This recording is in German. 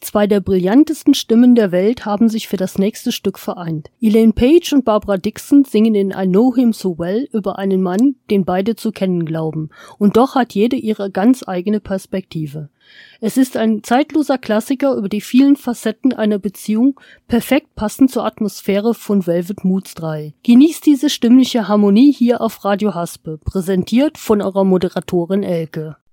Zwei der brillantesten Stimmen der Welt haben sich für das nächste Stück vereint. Elaine Paige und Barbara Dickson singen in I Know Him So Well über einen Mann, den beide zu kennen glauben. Und doch hat jede ihre ganz eigene Perspektive. Es ist ein zeitloser Klassiker über die vielen Facetten einer Beziehung, perfekt passend zur Atmosphäre von Velvet Moods 3. Genießt diese stimmliche Harmonie hier auf Radio Haspe, präsentiert von eurer Moderatorin Elke.